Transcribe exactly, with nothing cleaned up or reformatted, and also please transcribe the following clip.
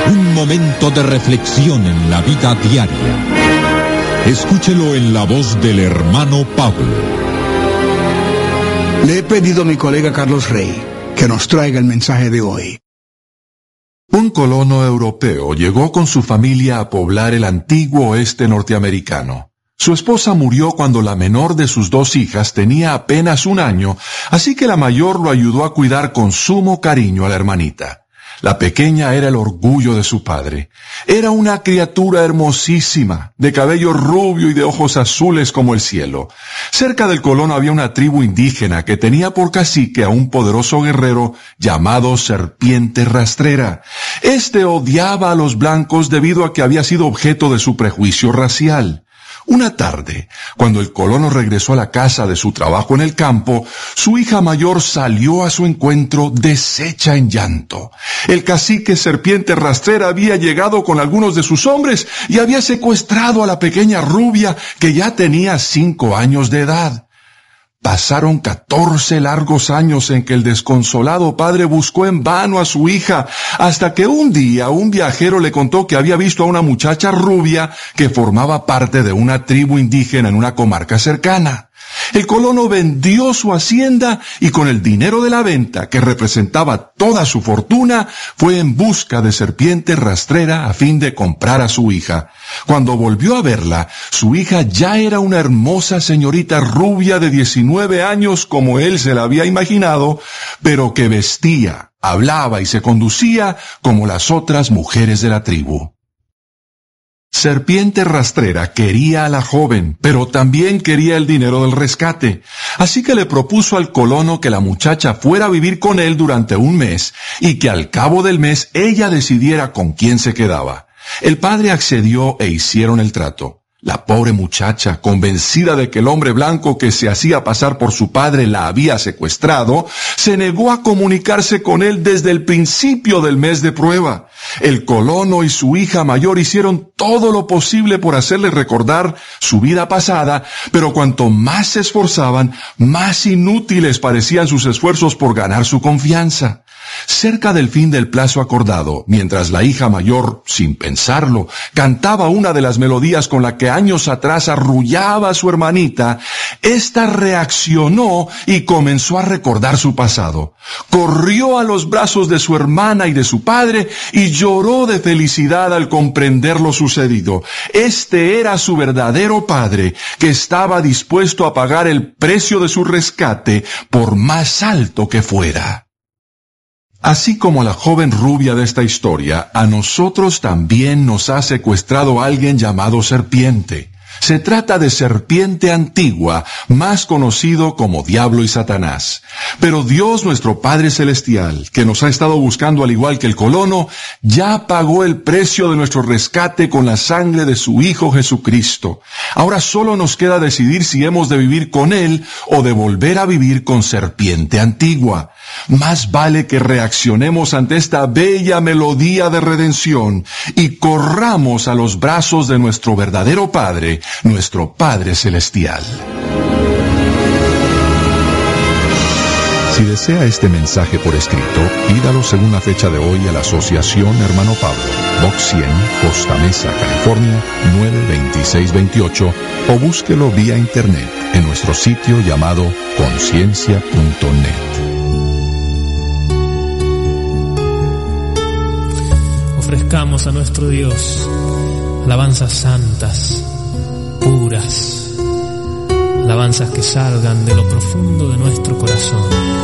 Un momento de reflexión en la vida diaria. Escúchelo en la voz del hermano Pablo. Le he pedido a mi colega Carlos Rey que nos traiga el mensaje de hoy. Un colono europeo llegó con su familia a poblar el antiguo oeste norteamericano. Su esposa murió cuando la menor de sus dos hijas tenía apenas un año, así que la mayor lo ayudó a cuidar con sumo cariño a la hermanita. La pequeña era el orgullo de su padre. Era una criatura hermosísima, de cabello rubio y de ojos azules como el cielo. Cerca del colono había una tribu indígena que tenía por cacique a un poderoso guerrero llamado Serpiente Rastrera. Este odiaba a los blancos debido a que había sido objeto de su prejuicio racial. Una tarde, cuando el colono regresó a la casa de su trabajo en el campo, su hija mayor salió a su encuentro deshecha en llanto. El cacique Serpiente Rastrera había llegado con algunos de sus hombres y había secuestrado a la pequeña rubia que ya tenía cinco años de edad. Pasaron catorce largos años en que el desconsolado padre buscó en vano a su hija, hasta que un día un viajero le contó que había visto a una muchacha rubia que formaba parte de una tribu indígena en una comarca cercana. El colono vendió su hacienda y con el dinero de la venta, que representaba toda su fortuna, fue en busca de Serpiente Rastrera a fin de comprar a su hija. Cuando volvió a verla, su hija ya era una hermosa señorita rubia de diecinueve años como él se la había imaginado, pero que vestía, hablaba y se conducía como las otras mujeres de la tribu. Serpiente Rastrera quería a la joven, pero también quería el dinero del rescate. Así que le propuso al colono que la muchacha fuera a vivir con él durante un mes y que al cabo del mes ella decidiera con quién se quedaba. El padre accedió e hicieron el trato. La pobre muchacha, convencida de que el hombre blanco que se hacía pasar por su padre la había secuestrado, se negó a comunicarse con él desde el principio del mes de prueba. El colono y su hija mayor hicieron todo lo posible por hacerle recordar su vida pasada, pero cuanto más se esforzaban, más inútiles parecían sus esfuerzos por ganar su confianza. Cerca del fin del plazo acordado, mientras la hija mayor, sin pensarlo, cantaba una de las melodías con la que años atrás arrullaba a su hermanita, ésta reaccionó y comenzó a recordar su pasado. Corrió a los brazos de su hermana y de su padre y lloró de felicidad al comprender lo sucedido. Este era su verdadero padre, que estaba dispuesto a pagar el precio de su rescate por más alto que fuera. Así como a la joven rubia de esta historia, a nosotros también nos ha secuestrado alguien llamado Serpiente. Se trata de Serpiente Antigua, más conocido como Diablo y Satanás. Pero Dios, nuestro Padre Celestial, que nos ha estado buscando al igual que el colono, ya pagó el precio de nuestro rescate con la sangre de su Hijo Jesucristo. Ahora solo nos queda decidir si hemos de vivir con Él o de volver a vivir con Serpiente Antigua. Más vale que reaccionemos ante esta bella melodía de redención y corramos a los brazos de nuestro verdadero Padre, nuestro Padre Celestial. Si desea este mensaje por escrito, pídalo según la fecha de hoy a la Asociación Hermano Pablo, Box cien, Costa Mesa, California, nueve dos seis dos ocho, o búsquelo vía internet en nuestro sitio llamado conciencia punto net. Ofrezcamos a nuestro Dios alabanzas santas, puras, alabanzas que salgan de lo profundo de nuestro corazón.